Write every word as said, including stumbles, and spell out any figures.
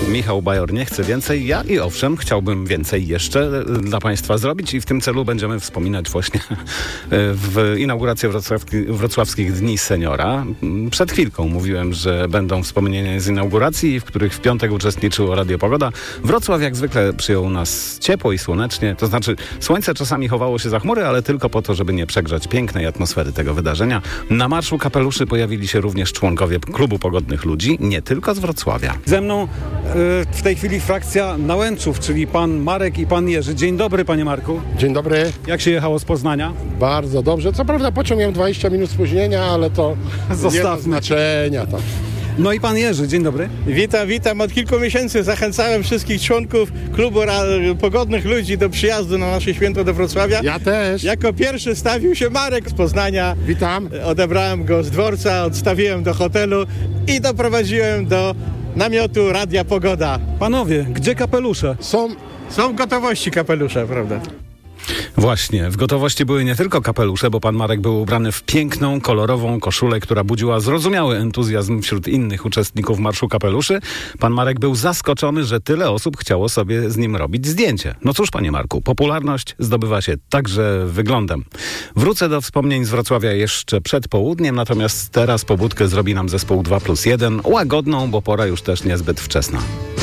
Michał Bajor nie chce więcej. Ja i owszem, chciałbym więcej jeszcze dla Państwa zrobić i w tym celu będziemy wspominać właśnie w inaugurację wrocławski, wrocławskich Dni Seniora. Przed chwilką mówiłem, że będą wspomnienia z inauguracji, w których w piątek uczestniczyło Radio Pogoda. Wrocław jak zwykle przyjął nas ciepło i słonecznie, to znaczy słońce czasami chowało się za chmury, ale tylko po to, żeby nie przegrzać pięknej atmosfery tego wydarzenia. Na Marszu Kapeluszy pojawili się również członkowie Klubu Pogodnych Ludzi, nie tylko z Wrocławia. Ze mną y, w tej chwili frakcja Nałęczów, czyli pan Marek i pan Jerzy. Dzień dobry, panie Marku. Dzień dobry. Jak się jechało z Poznania? Bardzo dobrze. Co prawda pociąg miał dwadzieścia minut spóźnienia, ale to nie ma znaczenia. To. No i pan Jerzy, dzień dobry. Witam, witam. Od kilku miesięcy zachęcałem wszystkich członków Klubu Ra- Pogodnych Ludzi do przyjazdu na nasze święto do Wrocławia. Ja też. Jako pierwszy stawił się Marek z Poznania. Witam. Odebrałem go z dworca, odstawiłem do hotelu i doprowadziłem do namiotu Radia Pogoda. Panowie, gdzie kapelusze? Są... Są w gotowości kapelusze, prawda? Właśnie, w gotowości były nie tylko kapelusze, bo pan Marek był ubrany w piękną, kolorową koszulę, która budziła zrozumiały entuzjazm wśród innych uczestników Marszu Kapeluszy. Pan Marek był zaskoczony, że tyle osób chciało sobie z nim robić zdjęcie. No cóż, panie Marku, popularność zdobywa się także wyglądem. Wrócę do wspomnień z Wrocławia jeszcze przed południem, natomiast teraz pobudkę zrobi nam zespół dwa plus jeden, łagodną, bo pora już też niezbyt wczesna.